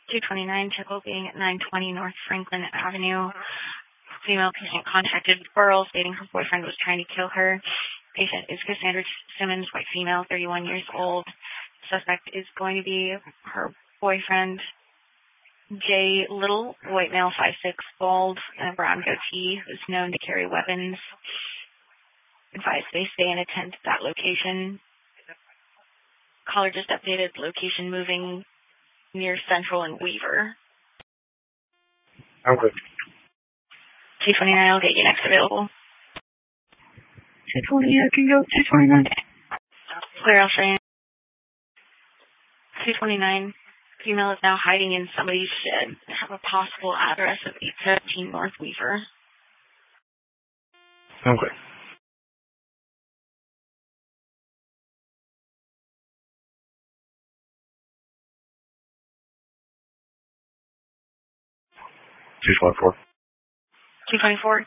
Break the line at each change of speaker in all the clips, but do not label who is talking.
229, typical being at 920 North Franklin Avenue. Female patient contacted referral stating her boyfriend was trying to kill her. Patient is Cassandra Simmons, white female, 31 years old. Suspect is going to be her boyfriend, Jay Little, white male, 5'6", bald, and a brown goatee, who's known to carry weapons. Advised they stay and attend to that location. Caller just updated location moving near Central and Weaver.
Okay.
229, I'll get you next available.
220, I can go 229.
Clear, I'll show you. 229, female is now hiding in somebody's shed. Have a possible address of 817 North Weaver.
Okay. $224.
224.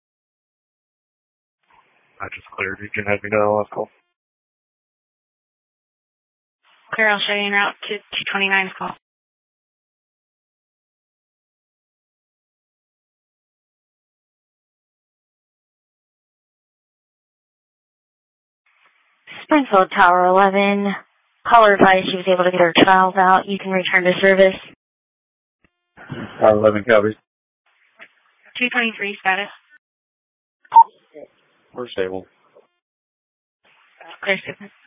I just cleared. You can have me know last call.
Clear, I'll show you en route to 229's call.
Springfield Tower 11. Caller advised she was able to get her child out. You can return to service.
Tower 11 copies.
223 status.
We're stable.
Clear, Stephen.